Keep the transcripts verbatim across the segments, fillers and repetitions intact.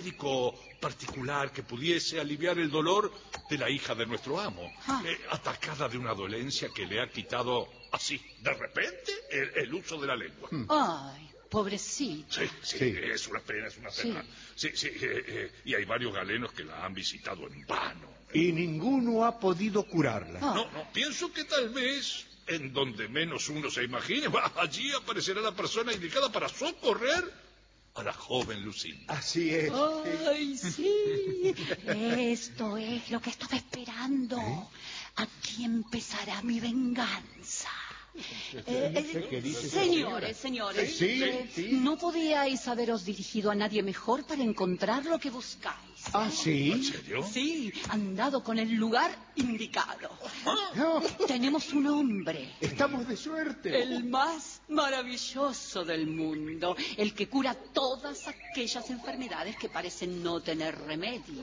médico particular que pudiese aliviar el dolor de la hija de nuestro amo, ah. eh, atacada de una dolencia que le ha quitado, así, de repente, el, el uso de la lengua. Ay, pobrecito. Sí, sí, sí, es una pena, es una pena. Sí, sí, sí eh, eh, y hay varios galenos que la han visitado en vano. Y ninguno ha podido curarla. Ah. No, no, pienso que tal vez, en donde menos uno se imagine, allí aparecerá la persona indicada para socorrer a la joven Lucinda. Así es. Ay, sí. Esto es lo que estaba esperando. ¿Eh? Aquí empezará mi venganza. Eh, no sé qué dice señores, señores, sí, eh, sí. ¿no podíais haberos dirigido a nadie mejor para encontrar lo que buscáis? ¿eh? ¿Ah, sí? ¿En serio? Sí, han dado con el lugar indicado. No. Tenemos un hombre. Estamos de suerte. El más maravilloso del mundo, el que cura todas aquellas enfermedades que parecen no tener remedio.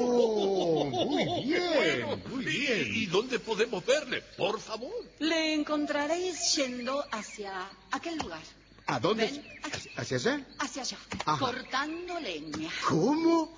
Oh, muy bien, Bueno, muy ¿y, bien. ¿Y dónde podemos verle? Por favor. Le encontraréis yendo hacia aquel lugar. ¿A dónde? ¿Ven? Aquí. ¿Hacia allá? Hacia allá, Ajá. cortando leña. ¿Cómo?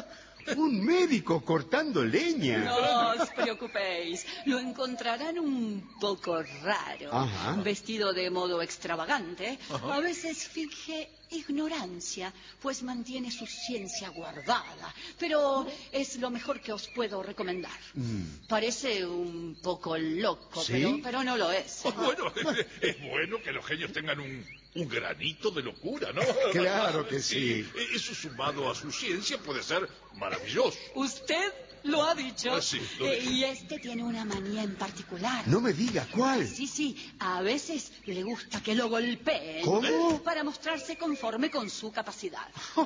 Un médico cortando leña. No os preocupéis, lo encontrarán un poco raro. Ajá. Vestido de modo extravagante. Ajá. A veces finge ignorancia, pues mantiene su ciencia guardada. Pero es lo mejor que os puedo recomendar. Mm. Parece un poco loco, ¿Sí? pero, pero no lo es. Oh, bueno, es bueno que los genios tengan un, un granito de locura, ¿no? Claro que sí. Eso sumado a su ciencia puede ser maravilloso. Usted lo ha dicho. Ah, sí, lo Eh, dije. y este tiene una manía en particular. No me diga cuál. Sí, sí, a veces le gusta que lo golpeen. ¿Cómo? Para mostrarse conforme con su capacidad.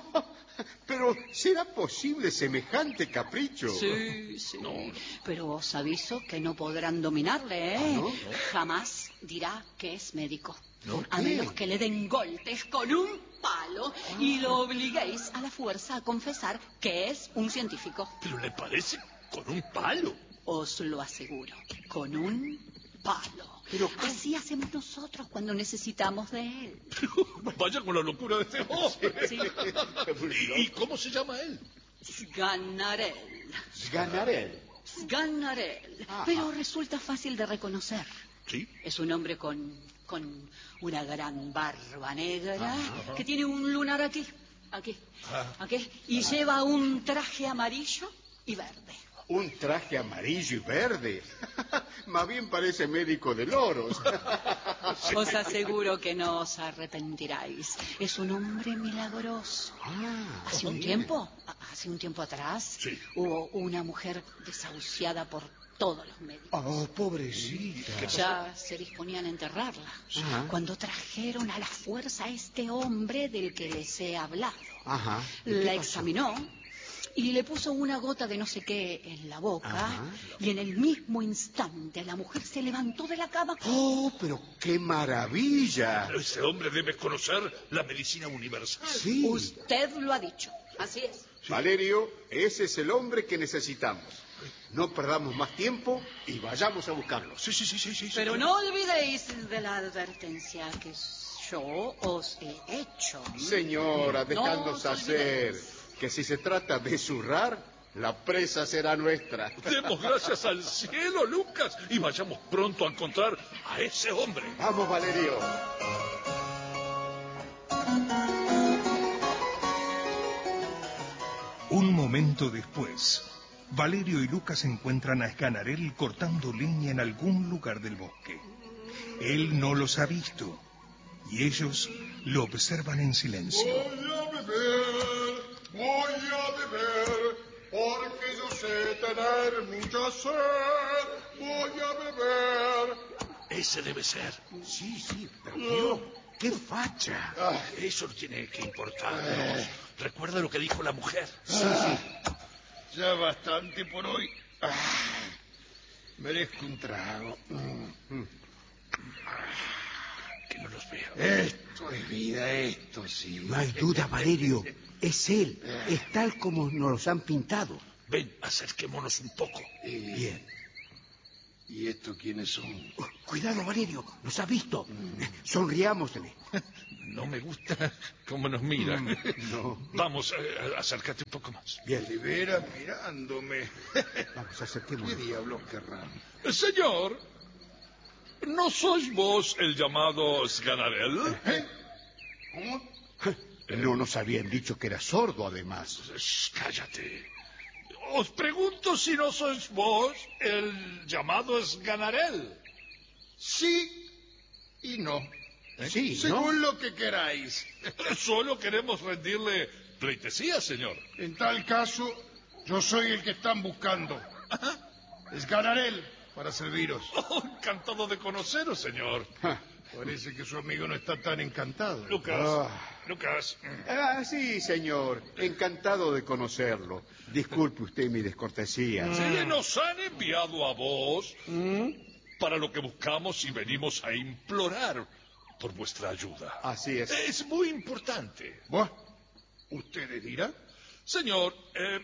Pero ¿será posible semejante capricho? Sí, sí. Pero os aviso que no podrán dominarle, ¿eh? ¿Ah, no? Jamás dirá que es médico. ¿No? A ¿Qué? menos que le den golpes con un palo y lo obliguéis a la fuerza a confesar que es un científico. Pero le parece con un palo. Os lo aseguro, con un palo. Pero, así hacemos nosotros cuando necesitamos de él. Vaya con la locura de este hombre. Sí. ¿Y, ¿Y cómo se llama él? Sganarelle. Ganaré. Sganarelle. Ajá. Pero resulta fácil de reconocer. Sí. Es un hombre con, con una gran barba negra, Ajá. que tiene un lunar aquí, aquí, Ah. aquí, y lleva un traje amarillo y verde. Un traje amarillo y verde. Más bien parece médico de loros. Os aseguro que no os arrepentiráis. Es un hombre milagroso. Ah, Hace un bien. tiempo, hace un tiempo atrás, Sí. hubo una mujer desahuciada por todos los médicos. Oh, pobrecita. Ya se disponían a enterrarla, Ajá. cuando trajeron a la fuerza a este hombre del que les he hablado. Ajá. ¿Y qué La pasó? examinó y le puso una gota de no sé qué en la boca. Ajá. Y en el mismo instante la mujer se levantó de la cama. Oh, pero qué maravilla. Pero ese hombre debe conocer la medicina universal. Sí. Usted lo ha dicho, así es. Valerio, ese es el hombre que necesitamos. No perdamos más tiempo y vayamos a buscarlo. Sí, sí, sí, sí, sí. Pero sí. no olvidéis de la advertencia que yo os he hecho. Señora, No dejadnos os hacer olvidéis. que si se trata de zurrar, la presa será nuestra. Demos gracias al cielo, Lucas, y vayamos pronto a encontrar a ese hombre. Vamos, Valerio. Un momento después, Valerio y Lucas encuentran a Sganarelle cortando leña en algún lugar del bosque. Él no los ha visto y ellos lo observan en silencio. Voy a beber, voy a beber, porque yo sé tener mucha sed. Voy a beber. Ese debe ser. Sí, sí, pero Dios, qué facha. Ah, eso no tiene que importarnos. Recuerda lo que dijo la mujer. Sí, sí. Ya bastante por hoy. Ah, merezco un trago. Mm. Que no los veo. Esto es vida, esto sí. No hay duda, Valerio. Es él. Es tal como nos los han pintado. Ven, acerquémonos un poco. Bien. ¿Y estos quiénes son? Oh, cuidado, Valerio, nos ha visto. Mm. Sonriámosle. No me gusta cómo nos mira. Mm, no. Vamos, eh, acércate un poco más. Bien. De veras mirándome. Vamos, acerquémonos. ¿Qué diablos querrán? Señor, ¿no sois vos el llamado Sganarelle? ¿Eh? ¿Cómo? No nos habían dicho que era sordo, además. Shh, cállate. Os pregunto si no sois vos el llamado Sganarelle. Sí y no. ¿Eh? Sí, Según ¿no? lo que queráis. Solo queremos rendirle pleitesía, señor. En tal caso, yo soy el que están buscando. Es Ganarel para serviros. Oh, encantado de conoceros, señor. Ja. Parece que su amigo no está tan encantado. Lucas, Ah. Lucas. Ah, sí, señor. Encantado de conocerlo. Disculpe usted mi descortesía. Sí, nos han enviado a vos para lo que buscamos y venimos a implorar por vuestra ayuda. Así es. Es muy importante. ¿Vos? ¿Ustedes dirán? Señor, eh,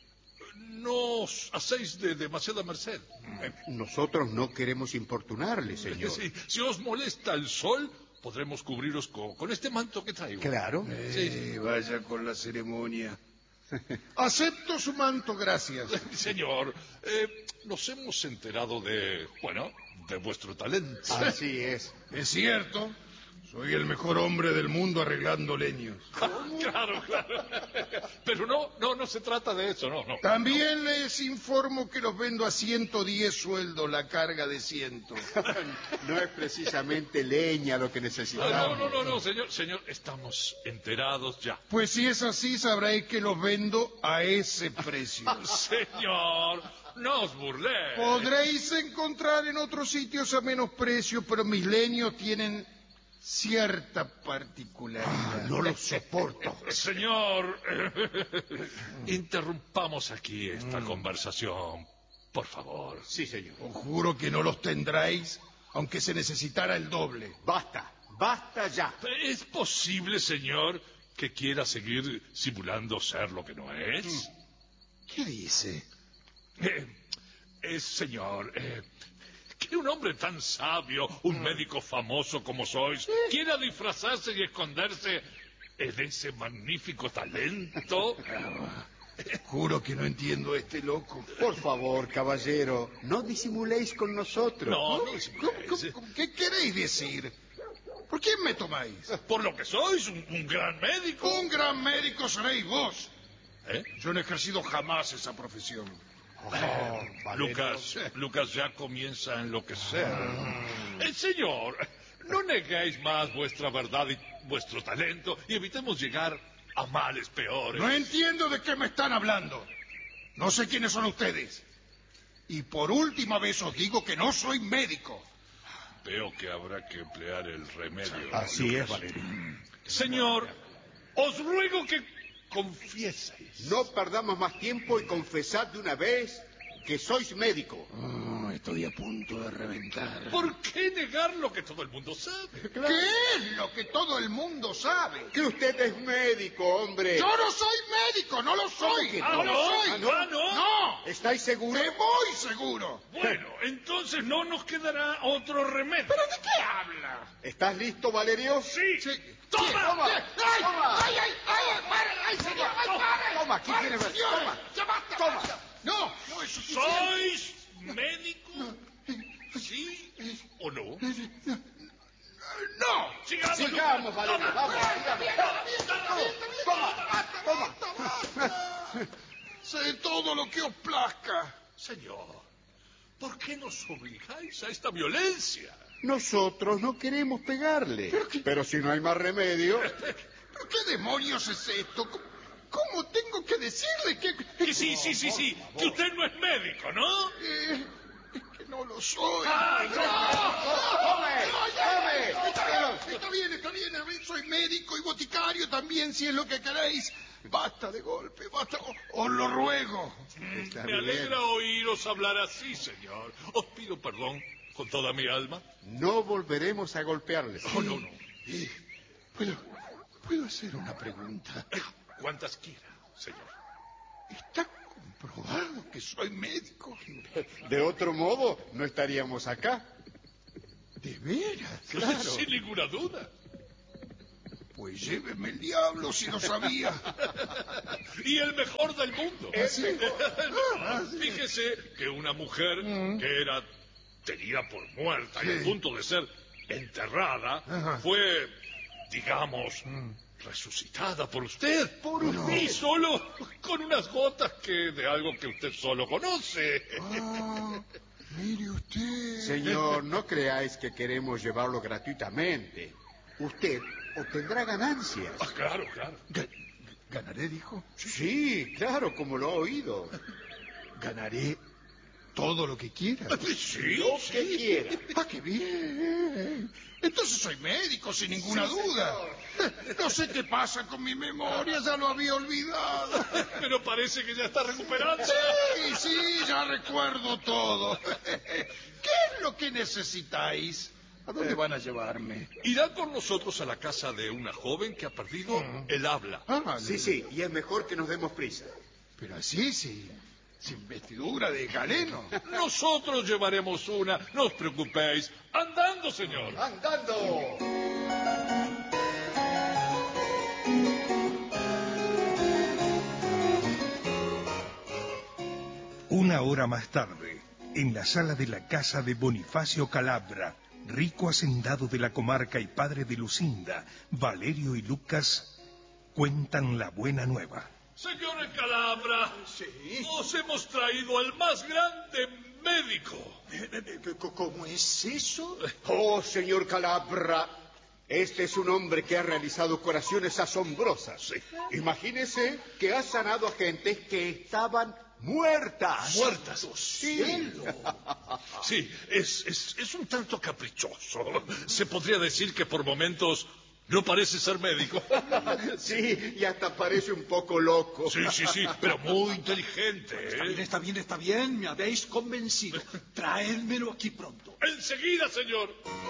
no os hacéis de demasiada merced. Eh, Nosotros no queremos importunarle, señor. Sí, si os molesta el sol, podremos cubriros con, con este manto que traigo. Claro. Eh, vaya con la ceremonia. Acepto su manto, gracias. Señor, eh, nos hemos enterado de, bueno, de vuestro talento. Así es. Es cierto, soy el mejor hombre del mundo arreglando leños. Claro, claro. Pero no, no, no se trata de eso, no, no. También les informo que los vendo a ciento diez sueldos la carga de ciento. No es precisamente leña lo que Ah, necesitamos. No, no, no, no, señor, señor, estamos enterados ya. Pues si es así, sabréis que los vendo a ese precio. Señor, no os burléis. Podréis encontrar en otros sitios a menos precio, pero mis leños tienen cierta particularidad. No lo soporto. Señor, interrumpamos aquí esta conversación, por favor. Sí, señor. Os juro que no los tendráis, aunque se necesitara el doble. Basta, basta ya. ¿Es posible, señor, que quiera seguir simulando ser lo que no es? ¿Qué dice? Eh, eh, señor, eh, que un hombre tan sabio, un médico famoso como sois, quiera disfrazarse y esconderse en ese magnífico talento. Juro que no entiendo a este loco. Por favor, caballero, no disimuléis con nosotros. No, no ¿Cómo- disimuléis. cómo- cómo- ¿Qué queréis decir? ¿Por quién me tomáis? Por lo que sois, un, un gran médico. Un gran médico seréis vos. ¿Eh? Yo no he ejercido jamás esa profesión. Oh, Valerio. Lucas, Lucas ya comienza a enloquecer. Eh, señor, no neguéis más vuestra verdad y vuestro talento y evitemos llegar a males peores. No entiendo de qué me están hablando. No sé quiénes son ustedes. Y por última vez os digo que no soy médico. Veo que habrá que emplear el remedio. Así Lucas. es, Valerio. Señor, os ruego que confieseis. No perdamos más tiempo y confesad de una vez que sois médico. Oh, estoy a punto de reventar. ¿Por qué negar lo que todo el mundo sabe? ¿Qué es lo que todo el mundo sabe? Que usted es médico, hombre. Yo no soy médico, no lo soy. que No, no? lo soy. Ah, ¿no? Ah, ¿no? No. ¿Estáis seguros? Te voy seguro. Bueno, entonces no nos quedará otro remedio. ¿Pero de qué habla? ¿Estás listo, Valerio? Sí. Sí. ¡Toma! Toma, ¡Ay! toma. ¡Ay, ay, ay! ¡Pare! ¡Ay, señor! ¡Ay, pare! Toma, aquí ¡Ay, tienes- señor! toma. ¡Ya basta! Toma. basta! No, no es suficiente. ¿Sois médico? ¿Sí o no? ¡No! Sigamos. Sigamos, Valerio, vamos. Toma, toma. Sé todo lo que os plazca. Señor, ¿por qué nos obligáis a esta violencia? Nosotros no queremos pegarle. Pero si no hay más remedio. ¿Pero qué demonios es esto? ¿Cómo, cómo tengo que decirle que... Que sí, sí, sí, sí, que usted no es médico, ¿no? Eh, es que no lo soy. ¡Ay, ¡No! ¡Tome! ¡No, ya! ¡Tome! Está bien, está bien, está bien. A ver, soy médico y boticario también, si es lo que queréis. Basta de golpe, basta. o- Os lo ruego. Está Me bien. alegra oíros hablar así, señor. Os pido perdón con toda mi alma. No volveremos a golpearles. Oh, no, no. Eh, ¿Puedo, ¿Puedo hacer una pregunta? Cuantas quiera, señor. ¿Está comprobado que que soy médico. De otro modo, no estaríamos acá. ¿De veras? Claro. Sin ninguna duda. Pues lléveme el diablo si lo sabía. Y el mejor del mundo. El mejor. El mejor. Fíjese que una mujer Mm. que era tenida por muerta y Sí. a punto de ser enterrada Ajá. fue, digamos, Mm. resucitada por usted. Por usted. Y solo con unas gotas que de algo que usted solo conoce. Ah, mire usted. Señor, no creáis que queremos llevarlo gratuitamente. Usted obtendrá ganancias. Ah, claro, claro. Ga- ¿Ganaré, dijo? Sí, claro, como lo ha oído. Ganaré todo lo que quiera. Sí, Lo sí. que quiera. ¡Ah, qué bien! Entonces soy médico, sin ninguna Sí, duda. No sé qué pasa con mi memoria, ya lo había olvidado. Pero parece que ya está recuperando. Sí, sí, ya recuerdo todo. ¿Qué es lo que necesitáis? ¿A dónde van a llevarme? Irá con nosotros a la casa de una joven que ha perdido el habla. Ah, Sí, sí, y es mejor que nos demos prisa. Pero así, sí, sin vestidura de galeno. Nosotros llevaremos una, no os preocupéis. Andando, señor. ¡Andando! Una hora más tarde, en la sala de la casa de Bonifacio Calabra, rico hacendado de la comarca y padre de Lucinda, Valerio y Lucas cuentan la buena nueva. Señor Calabra, Sí. os hemos traído al más grande médico. ¿Cómo es eso? Oh, señor Calabra, este es un hombre que ha realizado curaciones asombrosas. Imagínese que ha sanado a gentes que estaban muertas. Muertas. Sí. Sí, es, es, es un tanto caprichoso. Se podría decir que por momentos no parece ser médico. Sí, y hasta parece un poco loco. Sí, sí, sí, pero muy inteligente. Está bien, ¿eh? está bien, está bien, me habéis convencido. Traédmelo aquí pronto. Enseguida, señor.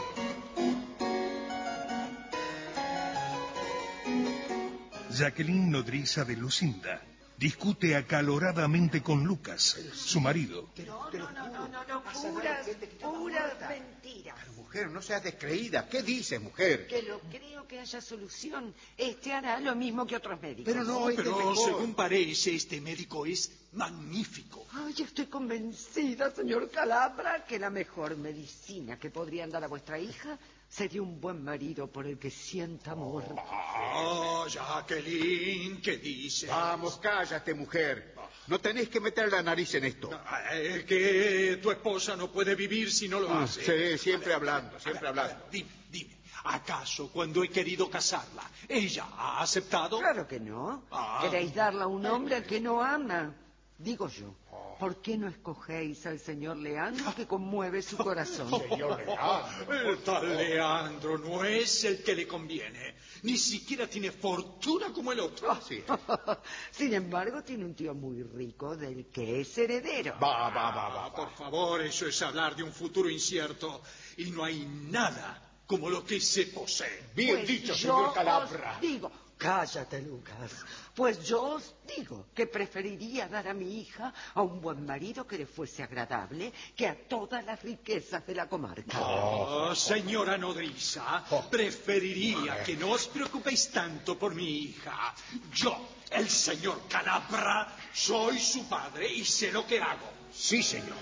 Jacqueline Nodriza de Lucinda discute acaloradamente con Lucas, su marido. No, no, no, no, no, no, puras, puras mentiras. Mujer, no seas descreída. ¿Qué dices, mujer? Que lo creo que haya solución. Este hará lo mismo que otros médicos. Pero no, este es Pero mejor. según parece, este médico es magnífico. Ay, estoy convencida, señor Calabra, que la mejor medicina que podrían dar a vuestra hija sería un buen marido por el que sienta amor. Ah, Jacqueline, ¿qué dice? Vamos, cállate, mujer. No tenéis que meter la nariz en esto. Ah, Es que tu esposa no puede vivir si no lo Ah, hace. sí, siempre hablando, siempre A ver, a ver, hablando. Dime, dime, ¿acaso cuando he querido casarla, ella ha aceptado? Claro que no. Ah. Queréis darla a un hombre al que no ama. Digo yo, ¿por qué no escogéis al señor Leandro que conmueve su corazón? Señor Leandro. El tal Leandro no es el que le conviene. Ni siquiera tiene fortuna como el otro. Ah, sí. Sin embargo, tiene un tío muy rico del que es heredero. Va, va, va, va, Ah, va. por favor, eso es hablar de un futuro incierto. Y no hay nada como lo que se posee. Bien Pues dicho, yo señor Calabra. os digo, cállate, Lucas. Pues yo os digo que preferiría dar a mi hija a un buen marido que le fuese agradable que a todas las riquezas de la comarca. Oh, señora Nodriza, preferiría que no os preocupéis tanto por mi hija. Yo, el señor Calabra, soy su padre y sé lo que hago. Sí, señor.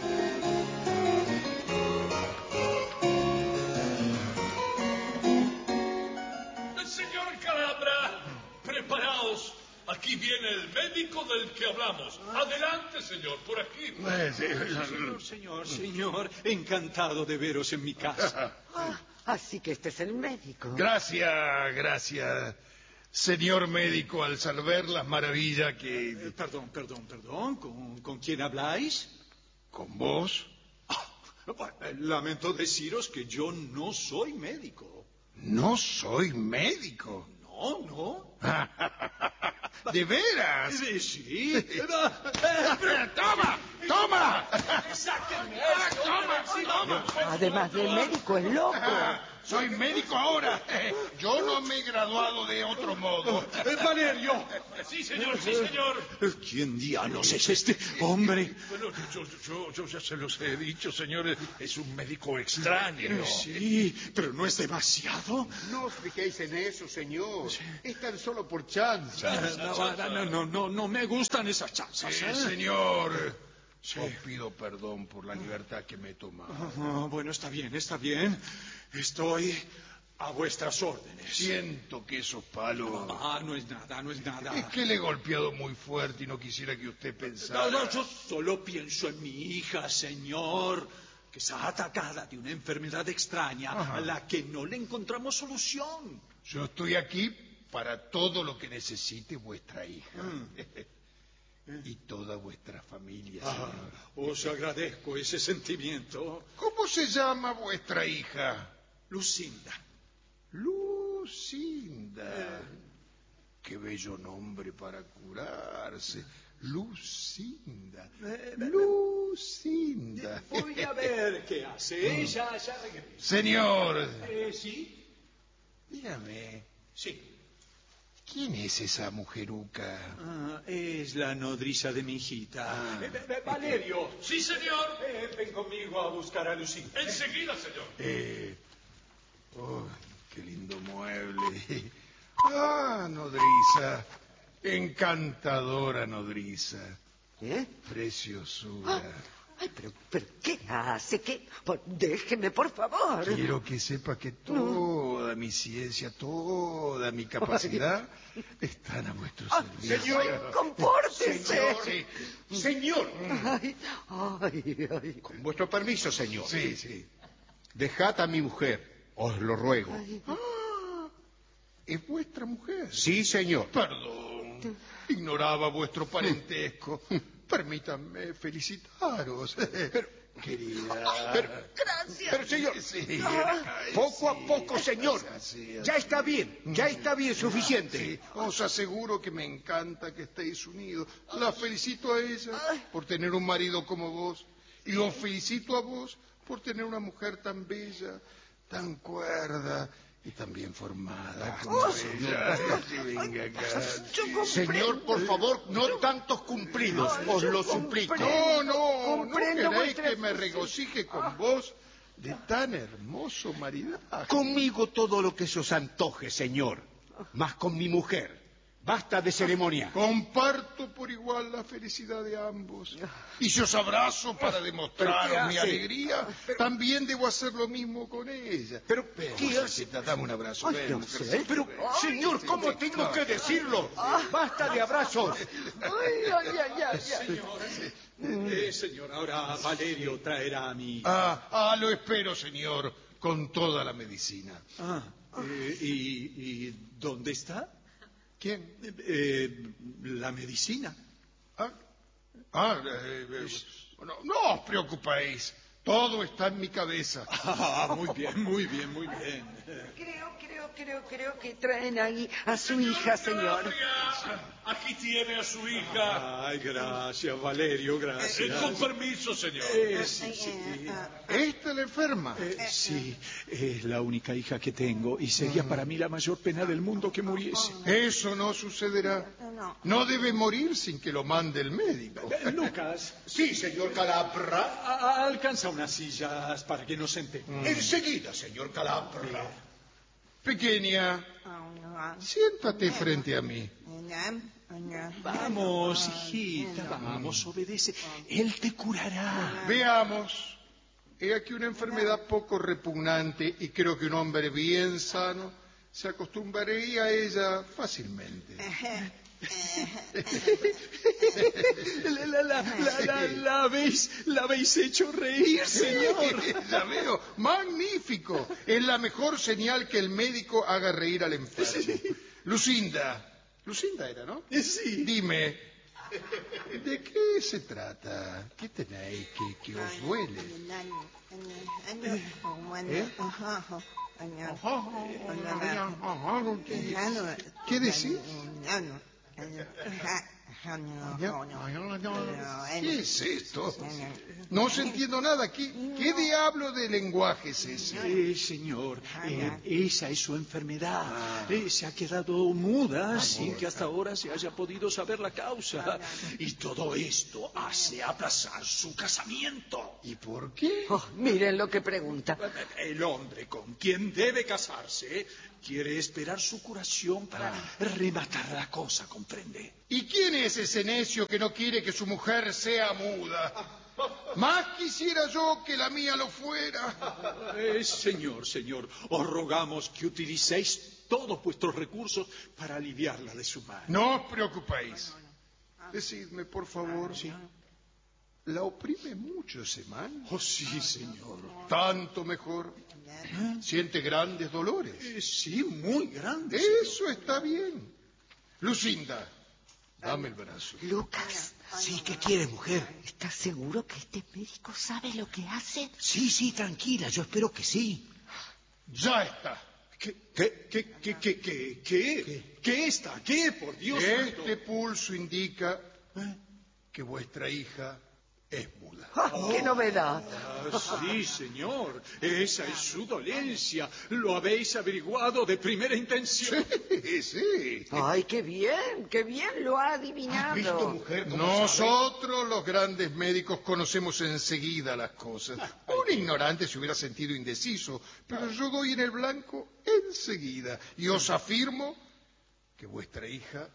Señor Calabra, preparaos. Aquí viene el médico del que hablamos. Adelante, señor, por aquí. Señor, señor, señor, encantado de veros en mi casa. Ah, así que este es el médico. Gracias, gracias. Señor médico, al saber las maravillas que... Eh, perdón, perdón, perdón, ¿con, con quién habláis? ¿Con vos? Ah, bueno, eh, lamento deciros que yo no soy médico. No soy médico. No, no. ¿De veras? Eh, Sí. ¡Toma! ¡Toma! ¡Sáquenme! Ah, ¡Toma! ¡Toma! Además de médico, es loco. Ah, soy médico ahora. Yo no me he graduado de otro modo. Eh, Valerio. Sí, señor, sí, señor. ¿Quién diablos es este hombre? Bueno, yo, yo, yo ya se los he dicho, señor. Es un médico extraño. Sí, pero no es demasiado. No os fijéis en eso, señor. Es tan solo por chanza. No, no, no, no, no me gustan esas chanzas. Sí, ¿eh? señor. Os pido perdón por la libertad que me he tomado. Ah, bueno, está bien, está bien. Estoy a vuestras órdenes. Siento que esos palos... Ah, no es nada, no es nada. Es que le he golpeado muy fuerte y no quisiera que usted pensara... No, no, yo solo pienso en mi hija, señor, que está atacada de una enfermedad extraña. Ajá. A la que no le encontramos solución. Yo estoy aquí para todo lo que necesite vuestra hija. Mm. Y toda vuestra familia, señor. Ah, os agradezco ese sentimiento. ¿Cómo se llama vuestra hija? Lucinda. Lucinda. Eh. Qué bello nombre para curarse. Lucinda. Eh, Lucinda. Voy a ver qué hace. Ya, ya regreso. Señor. Eh, ¿Sí? Dígame. Sí. ¿Quién es esa mujeruca? Ah, es la nodriza de mi hijita. Ah. Eh, eh, Valerio. Sí, señor. Eh, ven conmigo a buscar a Lucinda. Enseguida, señor. Eh... Oh, qué lindo mueble. Ah, nodriza. Encantadora nodriza. ¿Eh? Preciosura. Ah. Ay, pero, pero, ¿qué hace? ¿Qué? Por, déjeme, por favor. Quiero que sepa que toda no. mi ciencia, toda mi capacidad ay. están a vuestro ah, servicio. Señor, ay, compórtese. Señor, sí. Señor. Ay, ay, ay. Con vuestro permiso, señor. Sí, sí. Dejad a mi mujer, os lo ruego. Ay. Ah, ¿es vuestra mujer? Sí, señor. Perdón, ignoraba vuestro parentesco. Permítanme felicitaros. Pero, querida... Pero, gracias. Pero, señor, sí, ah, poco sí, a poco, señor. Así, así. Ya está bien, ya está bien, suficiente. Sí, os aseguro que me encanta que estéis unidos. La felicito a ella por tener un marido como vos. Y os felicito a vos por tener una mujer tan bella, tan cuerda... y tan bien formada como oh, ella. Venga acá. Señor, por favor, no tantos cumplidos, Ay, os lo comprendo. suplico. No, no, no Comprendo queréis vuestra que me regocije con vos de tan hermoso maridaje. Conmigo todo lo que se os antoje, señor, mas con mi mujer. Basta de ceremonia. Comparto por igual la felicidad de ambos. Y si os abrazo para demostraros mi alegría, pero, también debo hacer lo mismo con ella. Pero, ¿qué hace? Dame un abrazo. Ay, ven, no sé. Pero, ay, señor, ¿cómo tengo no, que decirlo? Ay, basta de abrazos. Ay, ay, ay, ay. Señor, eh, señor, ahora Valerio traerá a mi... Ah, ah, lo espero, señor, con toda la medicina. Ah, eh, ¿y, ¿y dónde está? ¿Quién? Eh, la medicina. Ah, ah eh, eh, no, no os preocupéis. Todo está en mi cabeza. Ah, muy bien, muy bien, muy bien. Creo, creo, creo, creo que traen ahí a su hija, señor. Aquí tiene a su hija. Ay, gracias, Valerio, gracias. Eh, con permiso, señor. Eh, sí, sí. ¿Esta la enferma? Eh, sí, es la única hija que tengo y sería para mí la mayor pena del mundo que muriese. Eso no sucederá. No debe morir sin que lo mande el médico. Eh, Lucas. Sí, señor Calabra. A- alcanza unas sillas para que nos sentemos. Mm. Enseguida, señor Calabra. Pequeña, siéntate frente a mí. Vamos, hijita, vamos, obedece. Él te curará. Veamos. He aquí una enfermedad poco repugnante y creo que un hombre bien sano se acostumbraría a ella fácilmente. La, la, la, la, la, la, habéis, la habéis hecho reír, señor. La veo. Magnífico. Es la mejor señal que el médico haga reír al enfermo. Lucinda. Lucinda era, ¿no? Sí. Dime, ¿de qué se trata? ¿Qué tenéis que, que os duele? ¿Eh? ¿Qué decís? ¿Qué es esto? No se entiendo nada. ¿Qué, qué diablo de lenguaje es ese? Eh, señor, eh, esa es su enfermedad. Eh, se ha quedado muda sin que hasta ahora se haya podido saber la causa. Y todo esto hace aplazar su casamiento. ¿Y por qué? Oh, miren lo que pregunta. El hombre con quien debe casarse quiere esperar su curación para rematar la cosa, ¿comprende? ¿Y quién es ese necio que no quiere que su mujer sea muda? Más quisiera yo que la mía lo fuera. Eh, señor, señor, os rogamos que utilicéis todos vuestros recursos para aliviarla de su mal. No os preocupéis. Decidme, por favor. Sí. ¿La oprime mucho ese mal? Oh, sí, señor. Tanto mejor. ¿Siente grandes dolores? Eh, sí, muy grandes. Eso está bien. Lucinda, dame el brazo. Lucas, Sí, ¿qué quieres, mujer? ¿estás seguro que este médico sabe lo que hace? Sí, sí, tranquila, yo espero que sí. Ya está. ¿Qué, qué, qué, qué, qué, qué, qué? ¿Qué está? ¿Qué? Por Dios santo. Este pulso indica que vuestra hija es muda. ¡Ah, qué novedad! Ah, sí, señor. Esa es su dolencia. Lo habéis averiguado de primera intención. Sí, sí. ¡Ay, qué bien! ¡Qué bien lo ha adivinado! ¿Has visto, mujer, cómo Nosotros, los grandes médicos, conocemos enseguida las cosas. Un ignorante se hubiera sentido indeciso, pero yo doy en el blanco enseguida. Y os afirmo que vuestra hija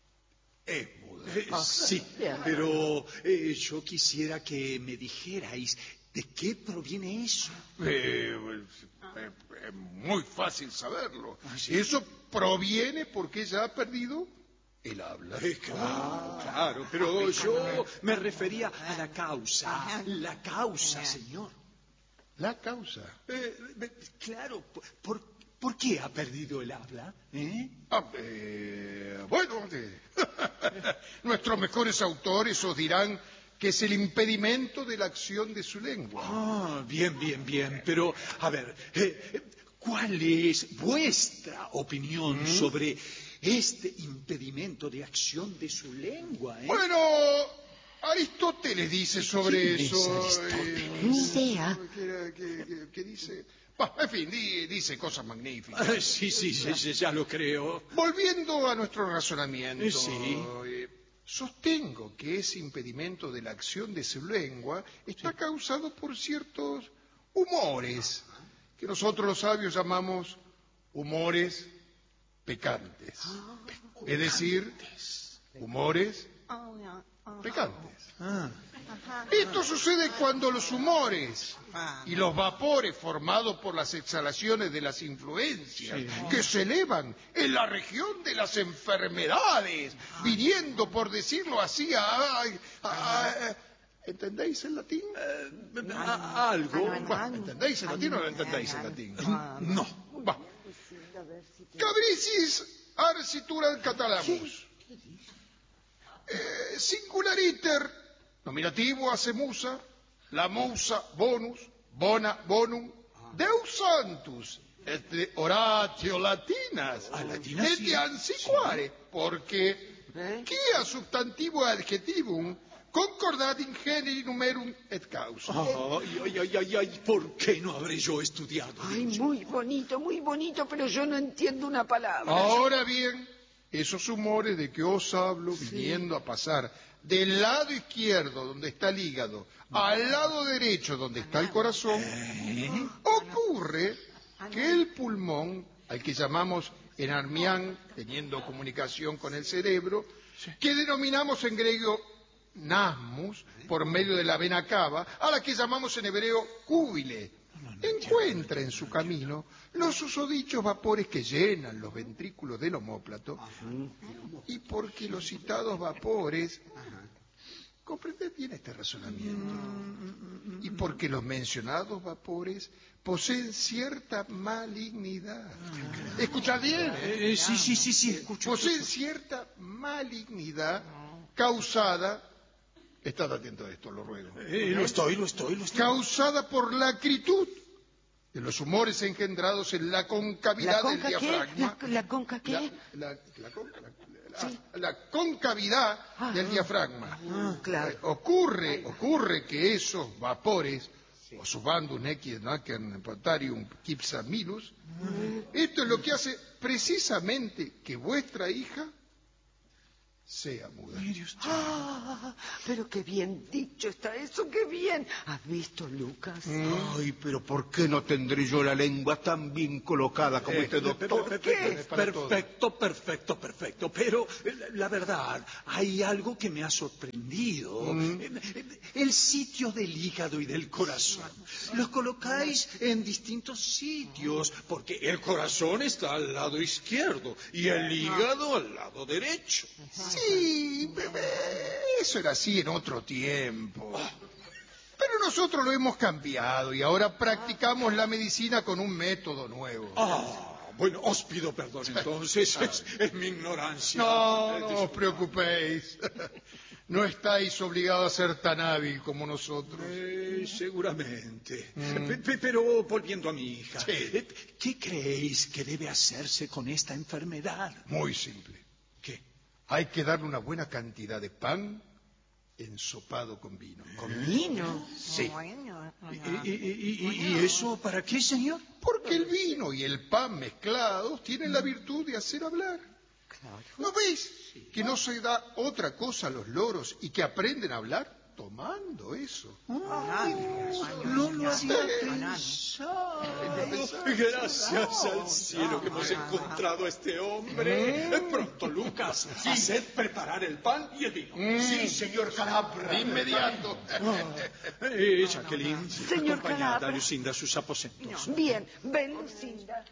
es muda. Eh, sí, Bien. pero eh, yo quisiera que me dijerais de qué proviene eso. Eh, eh, es muy fácil saberlo. Ah, sí. Eso proviene porque ella ha perdido el habla. Eh, claro, claro, pero yo me refería a la causa. La causa, señor. La causa. Eh, eh, claro, ¿por, por qué ha perdido el habla? ¿Eh? Ah, eh, bueno, eh, nuestros mejores autores os dirán que es el impedimento de la acción de su lengua. Ah, bien, bien, bien. Pero, a ver, eh, ¿cuál es vuestra opinión sobre este impedimento de acción de su lengua? ¿eh? Bueno, Aristóteles dice sobre ¿Quién es eso. Aristóteles? Ni idea. ¿Qué, qué- qué- qué dice? Bah, en fin, di- dice cosas magníficas. Ah, sí, sí, sí, sí, ya lo creo. Volviendo a nuestro razonamiento, Eh, sí. eh, sostengo que ese impedimento de la acción de su lengua está causado por ciertos humores que nosotros los sabios llamamos humores pecantes. Es decir, humores pecantes. Ah, Esto sucede cuando los humores y los vapores formados por las exhalaciones de las influencias que se elevan en la región de las enfermedades, viniendo, por decirlo así, a... a- a- ¿entendéis el latín? a- algo. Bah, ¿entendéis el latín o no entendéis el latín? No. Bah. Cabricis arsitura catalamus. Eh, singulariter, nominativo hace musa, la musa bonus, bona bonum, deus santus, et de oratio latinas, Ah, latinas, et sí. de antiquare, porque ¿Eh? quia substantivo adjetivum concordat in generi numerum et causa. Ay, ay, ay, ay, ay, ¿por qué no habré yo estudiado? Ay, muy bonito, muy bonito, pero yo no entiendo una palabra. Ahora bien, esos humores de que os hablo, viniendo a pasar del lado izquierdo, donde está el hígado, al lado derecho, donde está el corazón, ocurre que el pulmón, al que llamamos enarmián, teniendo comunicación con el cerebro, que denominamos en griego nasmus, por medio de la vena cava, a la que llamamos en hebreo cúbile, encuentra en su camino los susodichos vapores que llenan los ventrículos del omóplato, y porque los citados vapores, comprended bien este razonamiento, y porque los mencionados vapores poseen cierta malignidad. Escuchad bien, ¿eh? Eh, sí, sí, sí, sí, escucho. Poseen cierta malignidad causada, estad atento a esto, lo ruego, Eh, lo estoy, lo estoy, lo estoy. causada por la acritud de los humores engendrados en la concavidad ¿La conca del qué? diafragma. ¿La, la conca qué? La, la- la conca, la- Sí. la concavidad Ah, del diafragma. Ah, claro. Eh, ocurre, ocurre que esos vapores, osubandum equis nacen potarium quipsamilus, esto es lo que hace precisamente que vuestra hija sea muda. Ah, pero qué bien dicho está eso, qué bien. ¿Has visto, Lucas? Ay, pero ¿por qué no tendré yo la lengua tan bien colocada como este doctor? Pe- pe- ¿Qué? pe- Perfecto, perfecto, perfecto. Pero eh, la verdad, hay algo que me ha sorprendido. Eh, El sitio del hígado y del corazón. Los colocáis en distintos sitios, porque el corazón está al lado izquierdo y el hígado al lado derecho. Sí, bebé, eso era así en otro tiempo. Pero nosotros lo hemos cambiado y ahora practicamos la medicina con un método nuevo. Ah, bueno, os pido perdón entonces, es, es mi ignorancia. No, Eh, no os disculpe. preocupéis. No estáis obligados a ser tan hábil como nosotros. Eh, seguramente. Pe- pe- Pero volviendo a mi hija, Sí. eh, ¿qué creéis que debe hacerse con esta enfermedad? Muy simple. ¿Qué? Hay que darle una buena cantidad de pan ensopado con vino. ¿Con vino? Sí. ¿Y, y- y- y eso para qué, señor? Porque el vino y el pan mezclados tienen la virtud de hacer hablar. ¿No veis que no se da otra cosa a los loros y que aprenden a hablar? Tomando eso. No lo había pensado. Gracias al cielo que hemos encontrado a este hombre. Eh, Pronto, Lucas, haced preparar el pan y el vino. Sí, señor Calabra. De inmediato. Eh, Jacqueline, Señor acompañad Calabra. a Lucinda a sus aposentos. Bien, ven, Lucinda.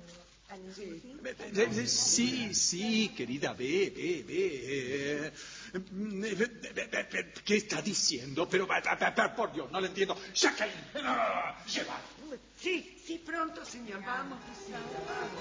Eh, eh, Sí, sí, querida, ve, ve, ve. eh, eh, ve, ve, ve, ve, ¿Qué está diciendo? Pero, va, va, va, por Dios, no lo entiendo. Jacqueline, ah, llevad. Sí, sí, pronto, señor. Vamos, Lucinda,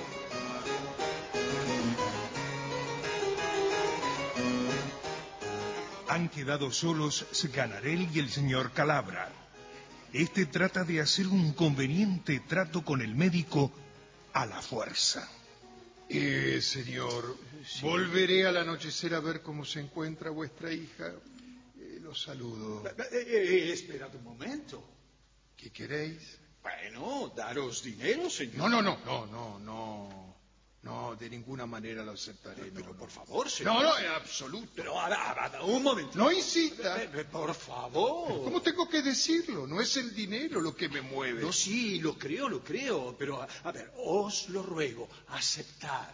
Han quedado solos Sganarelle y el señor Calabra. Este trata de hacer un conveniente trato con el médico a la fuerza. Eh, señor, volveré al anochecer a ver cómo se encuentra vuestra hija. Eh, los saludo. Eh, eh, esperad un momento. ¿Qué queréis? Bueno, daros dinero, señor. No, no, no, no, no, no. No, de ninguna manera lo aceptaré. Pero no, por no. favor, señor. No, no, en absoluto. Pero ahora, ahora, un momento. No insista. Eh, eh, Por favor. ¿Cómo tengo que decirlo? No es el dinero lo que me mueve. No, sí, lo creo, lo creo. Pero, a, a ver, os lo ruego, aceptar.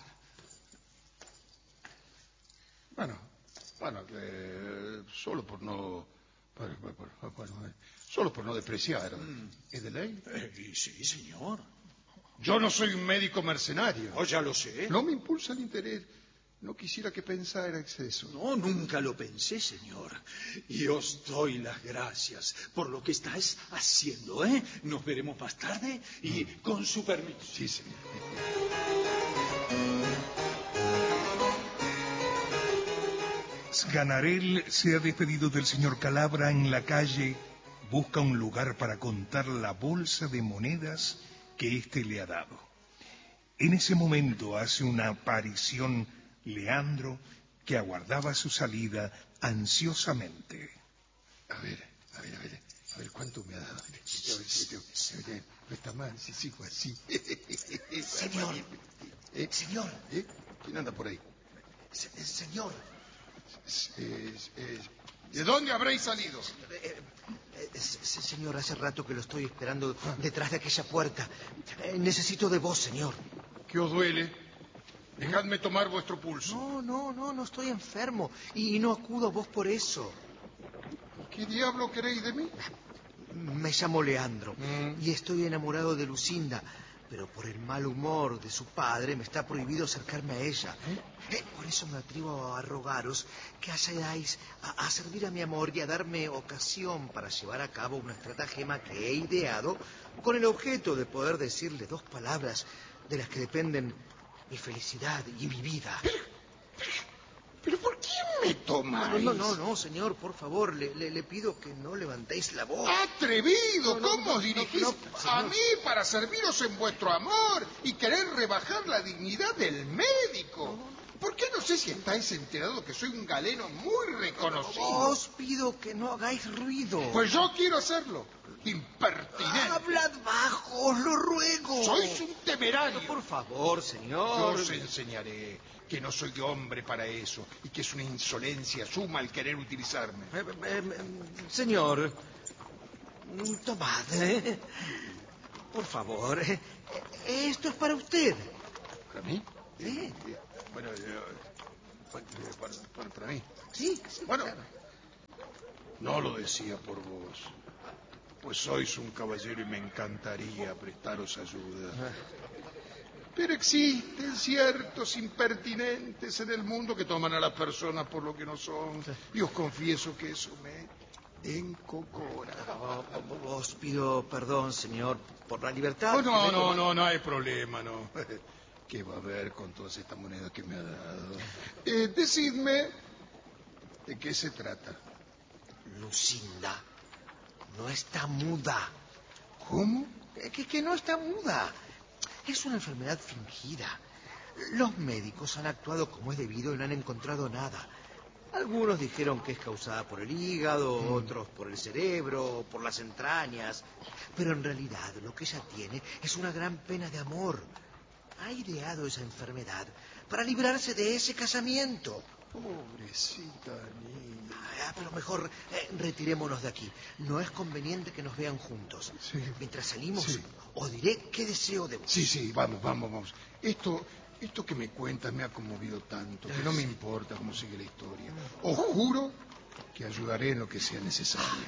Bueno, bueno, eh, solo por no... por- por- por- bueno, eh, solo por no despreciar. ¿Es de ley? Eh, sí, señor. Yo no soy un médico mercenario. Oh, ya lo sé. No me impulsa el interés. No quisiera que pensara exceso. No, nunca lo pensé, señor. Y os doy las gracias por lo que estáis haciendo, ¿eh? Nos veremos más tarde y con su permiso. Sí, señor. Sganarelle se ha despedido del señor Calabra en la calle, busca un lugar para contar la bolsa de monedas que éste le ha dado. En ese momento hace una aparición Leandro, que aguardaba su salida ansiosamente. A ver, a ver, a ver. A ver, ¿cuánto me ha dado? A ver, a ver, no está mal, si sigo así. Señor. ¿Eh? Señor. ¿Eh? ¿Quién anda por ahí? Se- señor. Eh, eh, ¿De dónde habréis salido? Eh, eh, se- señor, hace rato que lo estoy esperando detrás de aquella puerta. Eh, necesito de vos, señor. ¿Qué os duele? Dejadme tomar vuestro pulso. No, no, no, no estoy enfermo. Y no acudo a vos por eso. ¿Qué diablo queréis de mí? Me llamo Leandro Mm. y estoy enamorado de Lucinda, pero por el mal humor de su padre me está prohibido acercarme a ella. Eh, por eso me atrevo a rogaros que ayudáis a, a servir a mi amor y a darme ocasión para llevar a cabo una estratagema que he ideado con el objeto de poder decirle dos palabras de las que dependen mi felicidad y mi vida. ¿Pero por qué me tomáis? No, no, no, no, señor, por favor, le, le- le pido que no levantéis la voz. ¡Atrevido! No, no, ¿Cómo no, os dirigís no, no, a señor. mí para serviros en vuestro amor y querer rebajar la dignidad del médico? ¿Por qué no sé si estáis enterados que soy un galeno muy reconocido? Os pido que no hagáis ruido. Pues yo quiero hacerlo. Impertinente. Hablad bajo, os lo ruego. Sois un temerario. Por favor, Yo señor. os enseñaré que no soy hombre para eso y que es una insolencia suma el querer utilizarme. Eh, eh, eh, señor, tomad, ¿eh? Por favor, eh, esto es para usted. ¿Para mí? Sí. Bueno, yo... bueno, para, para, para mí. Sí, sí. Bueno, no lo decía por vos. Pues sois un caballero y me encantaría prestaros ayuda. Pero existen ciertos impertinentes en el mundo que toman a las personas por lo que no son. Y os confieso que eso me encocora. Oh, oh, os pido perdón, señor, por la libertad. Oh, no, que no, vengo- no, no hay problema, no. ¿Qué va a haber con todas estas monedas que me ha dado? Eh, decidme, ¿de qué se trata? Lucinda no está muda. ¿Cómo? Eh, Que, que no está muda. Es una enfermedad fingida. Los médicos han actuado como es debido y no han encontrado nada. Algunos dijeron que es causada por el hígado, Mm. otros por el cerebro, por las entrañas. Pero en realidad lo que ella tiene es una gran pena de amor. Ha ideado esa enfermedad para librarse de ese casamiento. Pobrecita niña. Ah, pero mejor eh, retirémonos de aquí. No es conveniente que nos vean juntos. Sí. Mientras salimos, Sí. os diré qué deseo de vos. Sí, sí, vamos, vamos, vamos. Esto, esto que me cuentas me ha conmovido tanto que no me importa cómo sigue la historia. Os juro que ayudaré en lo que sea necesario.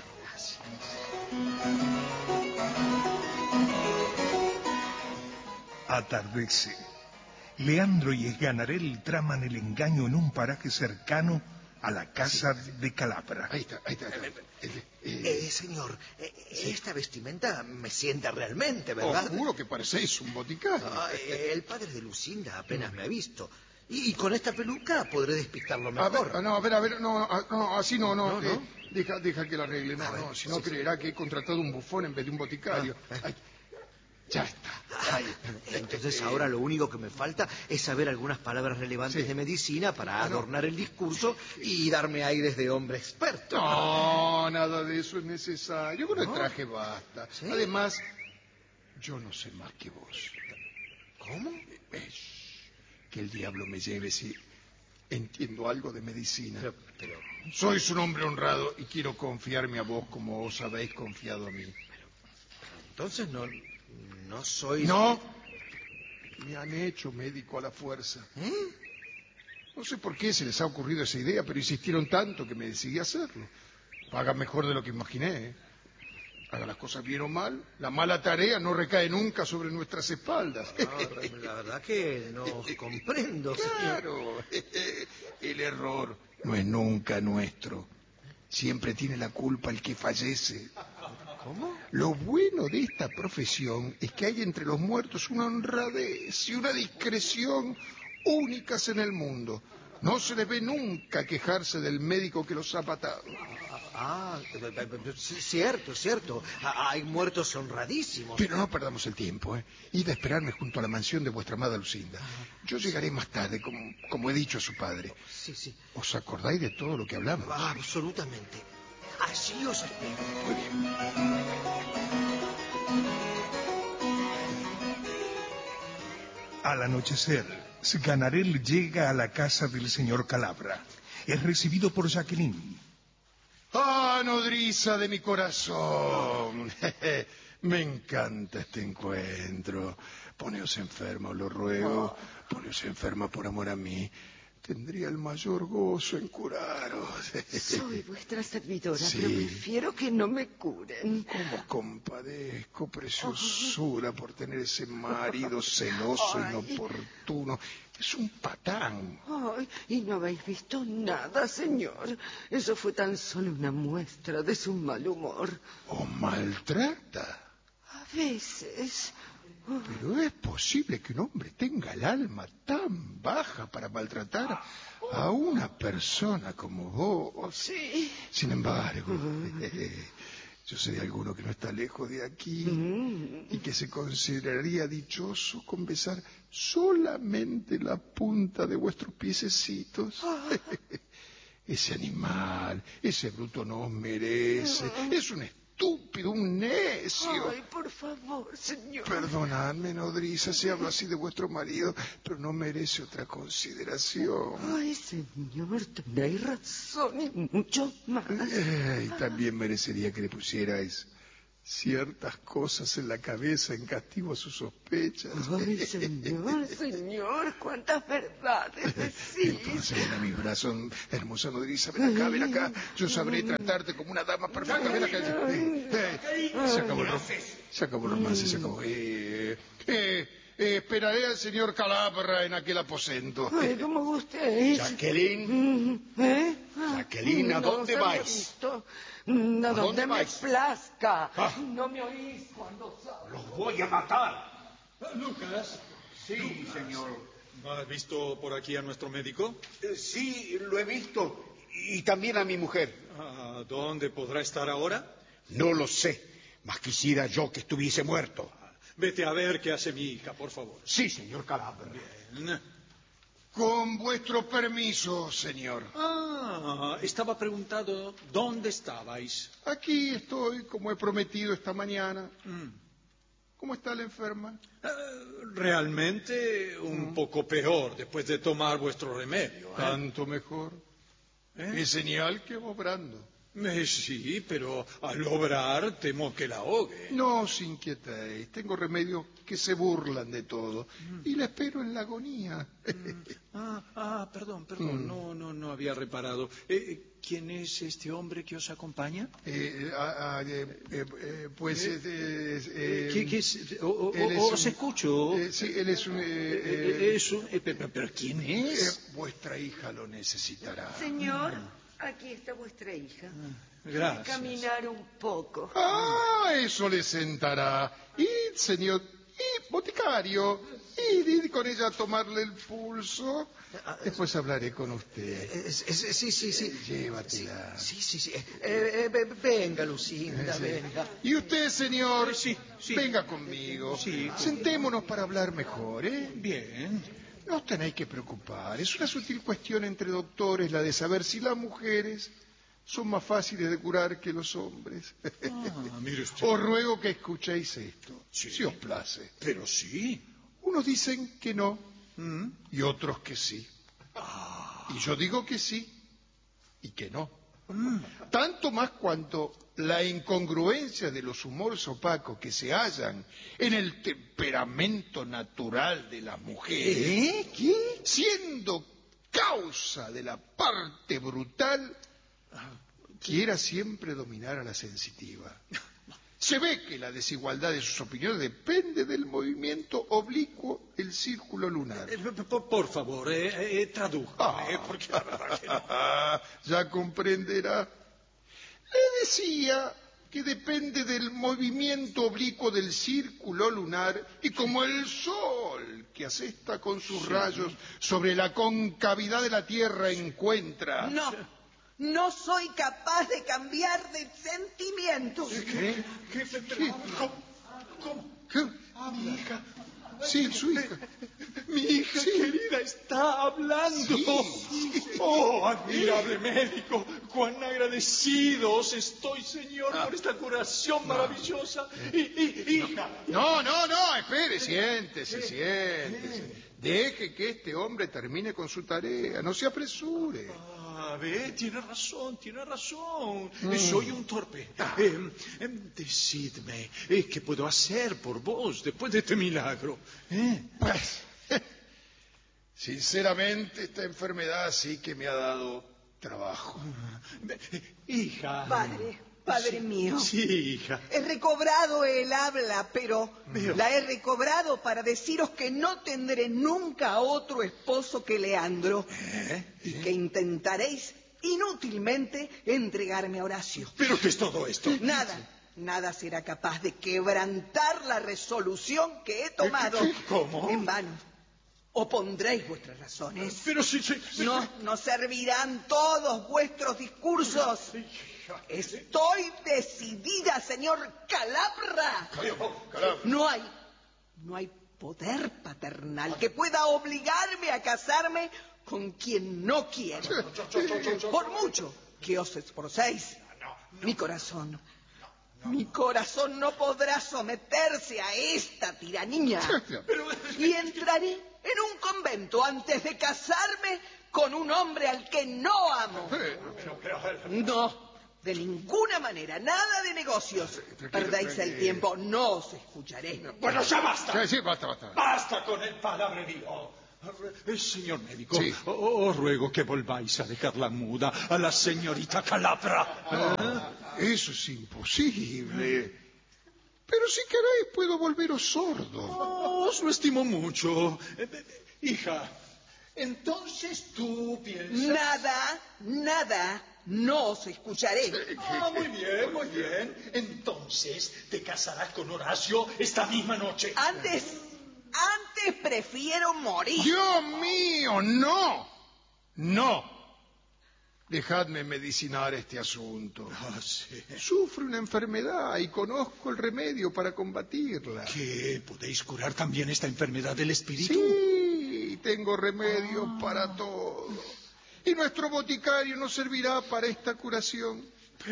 Atardece. Leandro y Esganarel traman el engaño en un paraje cercano a la casa de Calabra. Ahí está, ahí está. Ahí está. Eh, eh, Eh, señor, eh, esta vestimenta me sienta realmente, os ¿verdad? juro que parecéis un boticario. Ah, eh, el padre de Lucinda apenas me ha visto. Y, y con esta peluca podré despistarlo A mejor. ver, no, a ver, a ver, no, no, no, así no, no. No, eh, no. deja, deja que la arregle, no, A ver, no, si no sí, sí. creerá que he contratado un bufón en vez de un boticario. Ah, eh. Ay, ya está. Ahí está. Entonces Eh, ahora lo único que me falta es saber algunas palabras relevantes Sí. de medicina para Ah, no. adornar el discurso y darme aires de hombre experto. No, nada de eso es necesario. Con el ¿No? traje basta. ¿Sí? Además, yo no sé más que vos. ¿Cómo? Eh, shh, que el diablo me lleve si entiendo algo de medicina. Pero, pero, Sois un hombre honrado y quiero confiarme a vos como os habéis confiado a mí. entonces no, no soy... No, me han hecho médico a la fuerza. ¿Eh? No sé por qué se les ha ocurrido esa idea, pero insistieron tanto que me decidí a hacerlo. Pagan mejor de lo que imaginé. ¿eh? Haga las cosas bien o mal, la mala tarea no recae nunca sobre nuestras espaldas. No, la verdad que no comprendo, señor. Claro, el error no es nunca nuestro. Siempre tiene la culpa el que fallece. ¿Cómo? Lo bueno de esta profesión es que hay entre los muertos una honradez y una discreción únicas en el mundo. No se les ve nunca quejarse del médico que los ha matado. Ah, eh, eh, eh, sí, cierto, cierto. Ah, hay muertos honradísimos. Pero no perdamos el tiempo, ¿eh? Id a esperarme junto a la mansión de vuestra amada Lucinda. Yo llegaré más tarde, como, como he dicho a su padre. Sí, sí. ¿Os acordáis de todo lo que hablamos? Ah, absolutamente. Así os espero. Muy bien. Al anochecer, Sganarelle llega a la casa del señor Calabra. Es recibido por Jacqueline. ¡Ah, nodriza de mi corazón! Me encanta este encuentro. Poneos enferma, os lo ruego. Poneos enferma por amor a mí. Tendría el mayor gozo en curaros. Soy vuestra servidora, Sí. pero prefiero que no me curen. Cómo compadezco, preciosura, por tener ese marido celoso, Ay. inoportuno. Es un patán. Ay, y no habéis visto nada, señor. Eso fue tan solo una muestra de su mal humor. ¿O maltrata? A veces... Pero es posible que un hombre tenga el alma tan baja para maltratar a una persona como vos. Sí. Sin embargo, Yo sé de alguno que no está lejos de aquí Mm. y que se consideraría dichoso con besar solamente la punta de vuestros piececitos. Ese animal, ese bruto no os merece. Es un estúpido, un necio. Ay, por favor, señor. Perdonadme, nodriza, si hablo así de vuestro marido, pero no merece otra consideración. Ay, señor, tenéis razón y mucho más. Eh, y también merecería que le pusierais ciertas cosas en la cabeza en castigo a sus sospechas. Ay, señor, señor, cuántas verdades decís. Entonces, ven a mis brazos, hermosa nodriza, ven acá, ven acá. Yo sabré tratarte como una dama perfecta. Ven acá. Eh, eh, se acabó el romance. Se acabó el romance, se acabó. Eh, eh, eh, esperaré al señor Calabra en aquel aposento. Ay, como gustéis. Jacqueline, ¿Eh? Jacqueline, ¿a No dónde os había vais? visto. Mm, A, ¿A donde dónde me vais? plazca. Ah. No me oís cuando salgo. Los voy a matar. Lucas, Sí, señor. ¿has visto por aquí a nuestro médico? Eh, Sí, lo he visto. Y también a mi mujer. ¿A dónde podrá estar ahora? No lo sé. Mas quisiera yo que estuviese muerto. Vete a ver qué hace mi hija, por favor. Sí, señor Calabra. Bien. Con vuestro permiso, señor. Ah, estaba preguntado dónde estabais. Aquí estoy, como he prometido esta mañana. Mm. ¿Cómo está la enferma? Eh, realmente un poco peor después de tomar vuestro remedio. ¿eh? Tanto mejor. ¿Eh? Es señal que va obrando. Eh, sí, pero al obrar temo que la ahogue. No os inquietéis. Tengo remedios que se burlan de todo. Y la espero en la agonía. Ah, ah, perdón, perdón, Mm. no, no, no había reparado. Eh, ¿Quién es este hombre que os acompaña? Eh, ah, ah, eh, eh, eh, pues... ¿Eh? eh, es, eh, ¿Qué, qué es? O- o- él es ¿Os un- escucho? eh, sí, él es un... eh, Eh, eh, eh, es un- eh, pero, pero ¿quién eh, es? vuestra hija lo necesitará. Señor, aquí está vuestra hija. Gracias. Caminar un poco. Ah, eso le sentará. Y, señor, y boticario, id, id con ella a tomarle el pulso. Después hablaré con usted. Eh, eh, sí, sí, sí. Llévatela. Sí, sí, sí. Eh, eh, eh, venga, Lucinda, Sí. venga. Y usted, señor, Sí, sí. venga conmigo. Sí. Sentémonos para hablar mejor, ¿eh? Bien. No os tenéis que preocupar. Es una sutil cuestión entre doctores la de saber si las mujeres son más fáciles de curar que los hombres. Ah, mire usted. Os ruego que escuchéis esto, Sí. si os place. Pero sí. Unos dicen que no Mm. y otros que sí. Y yo digo que sí y que no. Tanto más cuanto la incongruencia de los humores opacos que se hallan en el temperamento natural de las mujeres, ¿Eh? ¿Qué? siendo causa de la parte brutal, quiera siempre dominar a la sensitiva. Se ve que la desigualdad de sus opiniones depende del movimiento oblicuo del círculo lunar. Eh, por, por favor, eh, eh, tradújame, Ah. porque la verdad que no. Ya comprenderá. Le decía que depende del movimiento oblicuo del círculo lunar y como el sol que asesta con sus rayos sobre la concavidad de la Tierra encuentra... No, no soy capaz de cambiar de sentimientos. ¿Qué? ¿Qué? ¿Qué? ¿Cómo? ¿Qué? Mi hija. Sí, su hija. Mi hija querida está hablando. Sí. Oh, admirable médico, cuán agradecidos estoy, Señor, por esta curación maravillosa. Y, y- hija, No, no, no, espere, siéntese, siéntese. Deje que este hombre termine con su tarea, no se apresure. Ah, ve, tiene razón, tiene razón. Eh, Soy un torpe. Eh, eh, decidme, eh, ¿qué puedo hacer por vos después de este milagro? ¿Eh? Pues, sinceramente, esta enfermedad sí que me ha dado trabajo. Eh, Hija. Padre, padre mío. Sí, hija. He recobrado el habla, pero la he recobrado para deciros que no tendré nunca otro esposo que Leandro y que intentaréis inútilmente entregarme a Horacio. ¿Pero qué es todo esto? Nada, nada será capaz de quebrantar la resolución que he tomado. ¿Cómo? En vano. opondréis vuestras razones. Pero si... si, si... No, no servirán todos vuestros discursos. Estoy decidida, señor Calabra. No hay, no hay poder paternal que pueda obligarme a casarme con quien no quiero. Por mucho que os esforcéis, mi corazón, mi corazón no podrá someterse a esta tiranía. Y entraré en un convento antes de casarme con un hombre al que no amo. No. De ninguna manera, nada de negocios. Perdéis el tiempo, no os escucharé. Bueno, ya basta. Sí, sí, basta, basta. Basta con el palabrerío. Eh, Señor médico, Sí. o- os ruego que volváis a dejarla muda a la señorita Calabra. Ah, eso es imposible. Pero si queréis, puedo volveros sordo. Oh, os lo estimo mucho. Eh, eh, eh, hija, entonces tú piensas... Nada, nada, no os escucharé. Ah, muy bien, muy bien. Entonces te casarás con Horacio esta misma noche. Antes, antes prefiero morir. Dios mío, no. No. Dejadme medicinar este asunto. Ah, sí. Sufro una enfermedad y conozco el remedio para combatirla. ¿Qué? ¿Podéis curar también esta enfermedad del espíritu? Sí, tengo remedios para todo. Y nuestro boticario nos servirá para esta curación.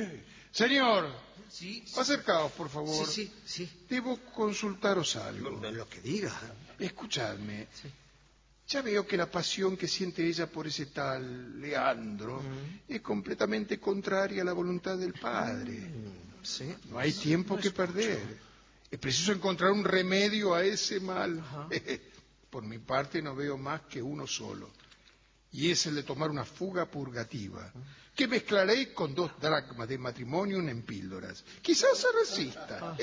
Señor, Sí, sí, acercaos, por favor. sí, sí, sí. Debo consultaros algo. Lo, lo que diga. Escuchadme. Ya veo que la pasión que siente ella por ese tal Leandro es completamente contraria a la voluntad del padre. Sí. No hay tiempo que perder. Es preciso encontrar un remedio a ese mal. Por mi parte no veo más que uno solo. Y es el de tomar una fuga purgativa, que mezclaré con dos dracmas de matrimonio en píldoras. Quizás se resista.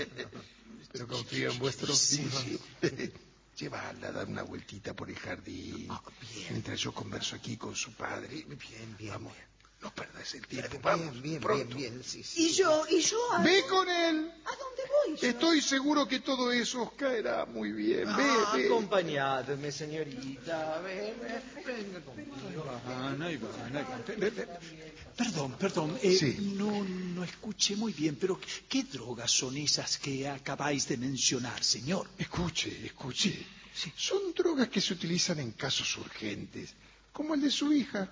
Pero confío en vuestro oficio. Llevarla a dar una vueltita por el jardín. Ah, bien. Mientras yo converso aquí con su padre. Bien, bien. Vamos, no perdas el tiempo. Bien, Vamos, bien, pronto. bien, bien, sí, sí. Y yo, y yo, ¿a, Ve con él. ¿a dónde voy yo? Estoy seguro que todo eso os caerá muy bien. Ve, Ah, ve. acompañadme, señorita. Ven, ven, venga conmigo. Iván, Iván, Iván. Pe- pe- pe- Perdón, perdón. eh, Sí. No, no escuché muy bien, pero ¿qué drogas son esas que acabáis de mencionar, señor? Escuche, escuche. Son drogas que se utilizan en casos urgentes, como el de su hija.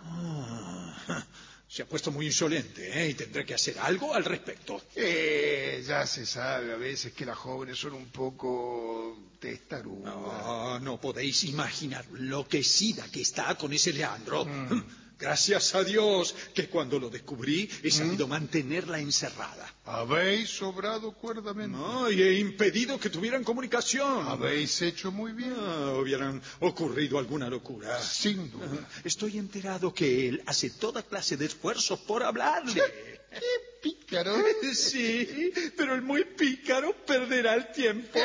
Ah, se ha puesto muy insolente, ¿eh? Y tendré que hacer algo al respecto. Eh, ya se sabe a veces que las jóvenes son un poco testarudas. No, no podéis imaginar lo enloquecida que está con ese Leandro. Mm. Gracias a Dios que cuando lo descubrí he sabido Mm. mantenerla encerrada. Habéis sobrado cuerdamente. No, y he impedido que tuvieran comunicación. Habéis hecho muy bien. Ah, hubieran ocurrido alguna locura. Sin duda. Estoy enterado que él hace toda clase de esfuerzos por hablarle. ¡Qué pícaro! Sí, pero el muy pícaro perderá el tiempo.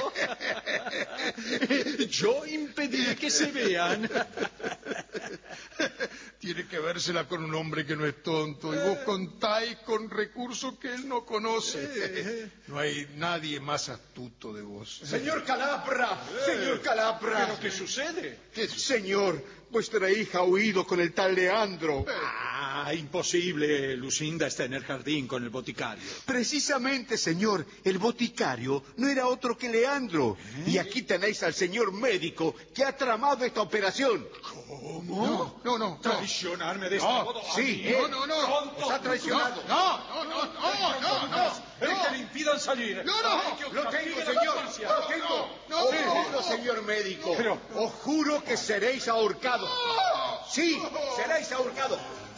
Yo impediré que se vean. Tiene que vérsela con un hombre que no es tonto y vos contáis con recursos que él no conoce. No hay nadie más astuto de vos. Señor Calabra, señor Calabra. ¿Pero qué sucede? ¿Qué, señor? Vuestra hija ha huido con el tal Leandro. Ah, imposible. Lucinda está en el jardín con el boticario. Precisamente, señor, el boticario no era otro que Leandro. Y aquí tenéis al señor médico que ha tramado esta operación. ¿Cómo? No, no, no. ¿Traicionarme de este No, modo? sí, ¿A mí? eh. No, no, no. Os ha traicionado. No, no, no, no, no, no. ¡El que le impidan salir! No, no, ¡El que os Lo castigue tengo, la señor. justicia! Lo tengo. no, Os no. juro, señor médico. Pero- Os juro que seréis ahorcados. Sí, seréis ahorcados.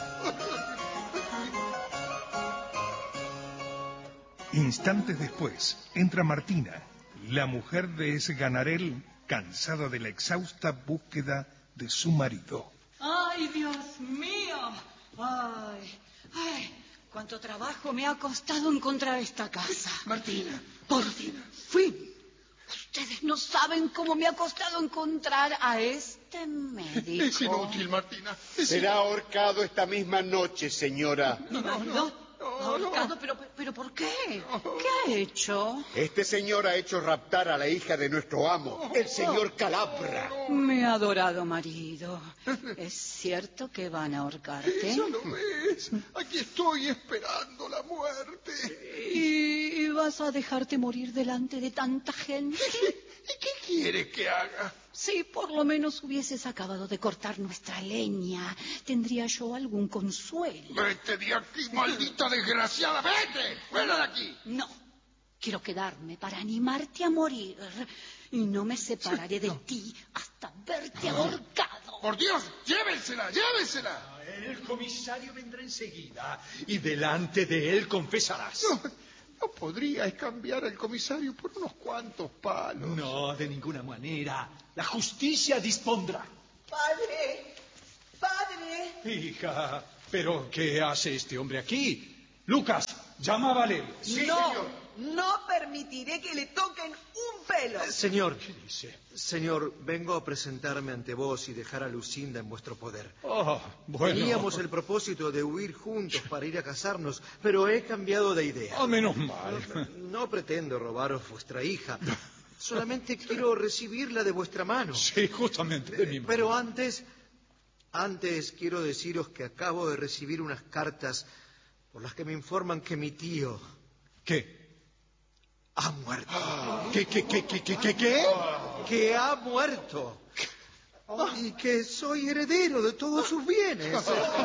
Instantes después, entra Martina, la mujer de Esganarel, cansada de la exhausta búsqueda de su marido. ¡Ay, Dios mío! ¡Ay! ¡Ay! ¡Cuánto trabajo me ha costado encontrar esta casa! Martina. Por fin. Ustedes no saben cómo me ha costado encontrar a este médico. Es inútil, Martina. Es Será ahorcado esta misma noche, señora. ¿Mi marido? Ahorcado, pero, pero ¿por qué? ¿Qué ha he hecho? Este señor ha hecho raptar a la hija de nuestro amo, el señor Calabra. Mi adorado marido, ¿es cierto que van a ahorcarte? Ya lo ves. Aquí estoy esperando la muerte. ¿Y vas a dejarte morir delante de tanta gente? ¿Y qué quiere que haga? Si por lo menos hubieses acabado de cortar nuestra leña, tendría yo algún consuelo. Vete de aquí, maldita desgraciada. Vete. Fuera de aquí. No, quiero quedarme para animarte a morir. Y no me separaré de ti hasta verte ahorcado. Por Dios, llévensela, llévensela. El comisario vendrá enseguida y delante de él confesarás. No, no podrías cambiar al comisario por unos cuantos palos. No, de ninguna manera. La justicia dispondrá. Padre, padre. Hija, ¿pero qué hace este hombre aquí? Lucas, llama a Valerio. Sí, no, señor. no permitiré que le toquen un pelo. Señor, ¿Qué dice? señor, vengo a presentarme ante vos y dejar a Lucinda en vuestro poder. Oh, bueno. Teníamos el propósito de huir juntos para ir a casarnos, pero he cambiado de idea. Oh, menos mal. No pretendo robaros vuestra hija. Solamente quiero recibirla de vuestra mano. Sí, justamente de mi mano. Pero antes, antes quiero deciros que acabo de recibir unas cartas por las que me informan que mi tío ¿Qué? ha muerto. ¿Qué, qué, qué, qué, qué, qué, qué? Que ha muerto. Y que soy heredero de todos sus bienes.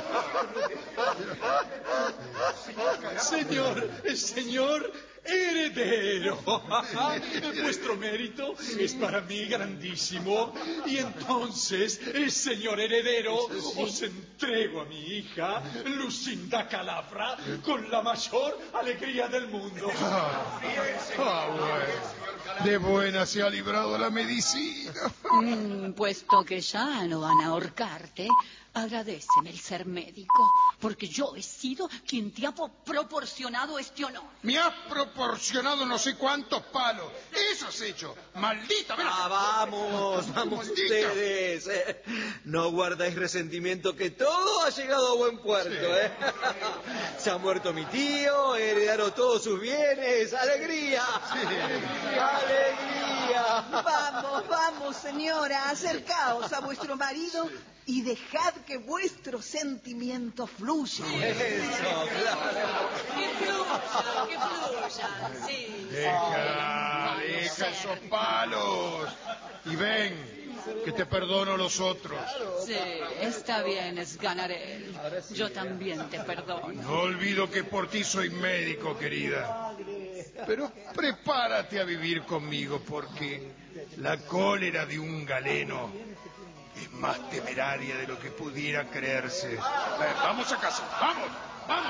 Señor, señor heredero. Vuestro mérito es para mí grandísimo. Y entonces, señor heredero, os entrego a mi hija, Lucinda Calabra, con la mayor alegría del mundo. Ah, bueno. De buena se ha librado la medicina. Mm, puesto que ya no van a ahorcarte, agradéceme el ser médico, porque yo he sido quien te ha po- proporcionado este honor. Me has proporcionado no sé cuántos palos. Eso has hecho. Maldita. ven Ah, acá. vamos, vamos Maldita. ustedes. eh. No guardáis resentimiento, que todo ha llegado a buen puerto. ¿eh? Se ha muerto mi tío, heredaron todos sus bienes. ¡Alegría! ¡Alegría! Vamos, vamos, señora, acercaos a vuestro marido y dejad que vuestro sentimiento fluya. Eso, claro. Que fluya, que fluya, sí. Deja, deja esos palos. Y ven, que te perdono los otros. Sí, está bien, es Ganarel. Yo también te perdono. No olvido que por ti soy médico, querida. Pero prepárate a vivir conmigo, porque la cólera de un galeno es más temeraria de lo que pudiera creerse. Eh, Vamos a casa, vamos, vamos.